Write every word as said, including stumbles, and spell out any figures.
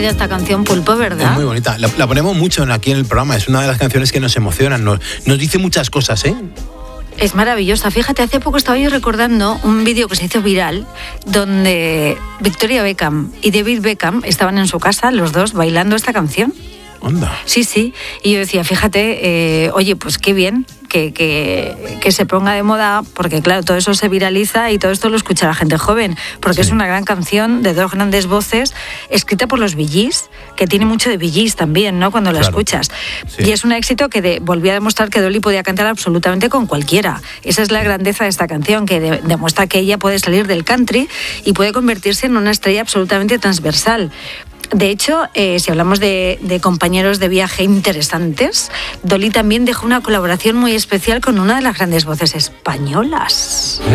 conocida esta canción, Pulpo, ¿verdad? Es muy bonita. La, la ponemos mucho aquí en el programa. Es una de las canciones que nos emocionan. Nos, nos dice muchas cosas, ¿eh? Es maravillosa. Fíjate, hace poco estaba yo recordando un vídeo que se hizo viral donde Victoria Beckham y David Beckham estaban en su casa, los dos, bailando esta canción. Onda. Sí, sí. Y yo decía, fíjate, eh, oye, pues qué bien que, que, que se ponga de moda, porque claro, todo eso se viraliza y todo esto lo escucha la gente joven, porque sí. Es una gran canción de dos grandes voces, escrita por los Bee Gees, que tiene mucho de Bee Gees también, ¿no?, cuando la claro. escuchas. Sí. Y es un éxito que de, volvió a demostrar que Dolly podía cantar absolutamente con cualquiera. Esa es la grandeza de esta canción, que de, demuestra que ella puede salir del country y puede convertirse en una estrella absolutamente transversal. De hecho, eh, si hablamos de, de compañeros de viaje interesantes, Dolly también dejó una colaboración muy especial con una de las grandes voces españolas.